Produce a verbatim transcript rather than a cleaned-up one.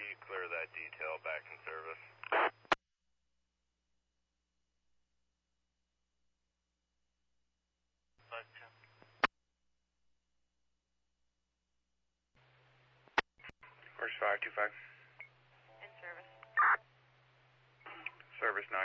you clear that detail back in service? Horse five two five. In service. Service nine.